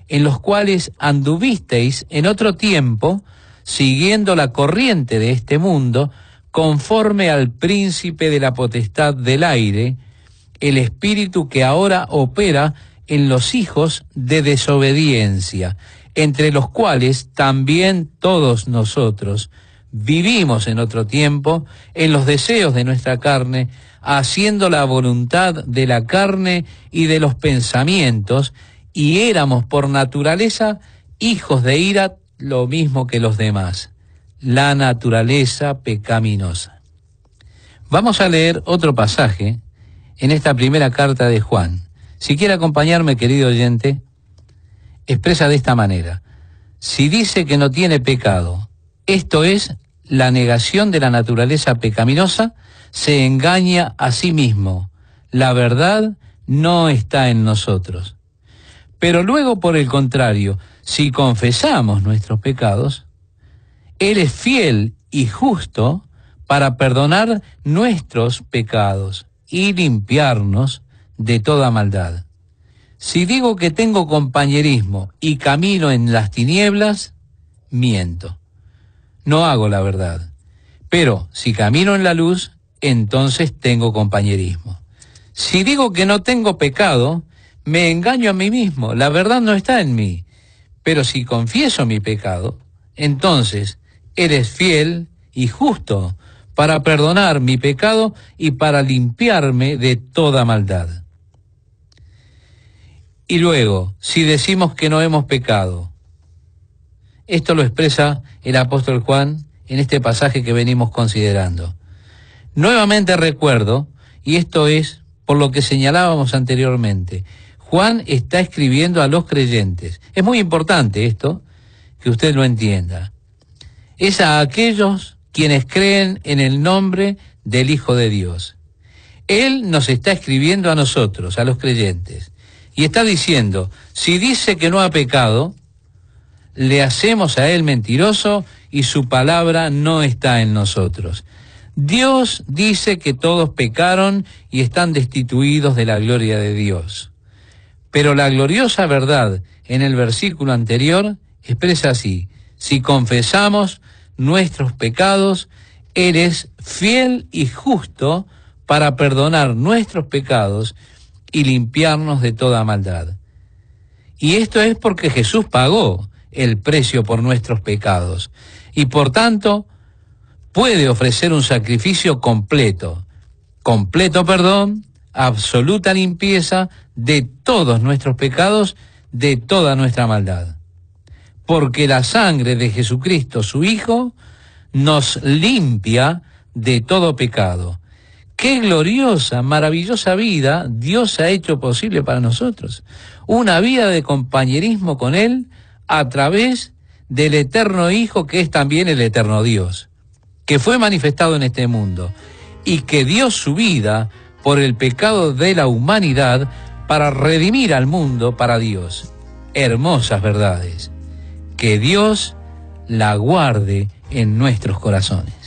en los cuales anduvisteis en otro tiempo, siguiendo la corriente de este mundo, conforme al príncipe de la potestad del aire, el espíritu que ahora opera en los hijos de desobediencia, entre los cuales también todos nosotros vivimos en otro tiempo, en los deseos de nuestra carne, haciendo la voluntad de la carne y de los pensamientos, y éramos por naturaleza hijos de ira, lo mismo que los demás, la naturaleza pecaminosa. Vamos a leer otro pasaje en esta primera carta de Juan. Si quiere acompañarme, querido oyente, expresa de esta manera: si dice que no tiene pecado, esto es la negación de la naturaleza pecaminosa, se engaña a sí mismo. La verdad no está en nosotros. Pero luego, por el contrario, si confesamos nuestros pecados, Él es fiel y justo para perdonar nuestros pecados y limpiarnos de toda maldad. Si digo que tengo compañerismo y camino en las tinieblas, miento. No hago la verdad. Pero si camino en la luz, entonces tengo compañerismo. Si digo que no tengo pecado, me engaño a mí mismo. La verdad no está en mí. Pero si confieso mi pecado, entonces eres fiel y justo para perdonar mi pecado y para limpiarme de toda maldad. Y luego, si decimos que no hemos pecado, esto lo expresa el apóstol Juan en este pasaje que venimos considerando. Nuevamente recuerdo, y esto es por lo que señalábamos anteriormente, Juan está escribiendo a los creyentes. Es muy importante esto, que usted lo entienda. Es a aquellos quienes creen en el nombre del Hijo de Dios. Él nos está escribiendo a nosotros, a los creyentes, y está diciendo: si dice que no ha pecado, le hacemos a él mentiroso y su palabra no está en nosotros. Dios dice que todos pecaron y están destituidos de la gloria de Dios. Pero la gloriosa verdad en el versículo anterior expresa así: si confesamos nuestros pecados, Él es fiel y justo para perdonar nuestros pecados y limpiarnos de toda maldad. Y esto es porque Jesús pagó el precio por nuestros pecados y por tanto puede ofrecer un sacrificio completo perdón, absoluta limpieza de todos nuestros pecados, de toda nuestra maldad. Porque la sangre de Jesucristo, su Hijo, nos limpia de todo pecado. Qué gloriosa, maravillosa vida Dios ha hecho posible para nosotros. Una vida de compañerismo con Él a través del eterno Hijo, que es también el eterno Dios, que fue manifestado en este mundo y que dio su vida por el pecado de la humanidad para redimir al mundo para Dios. Hermosas verdades. Que Dios la guarde en nuestros corazones.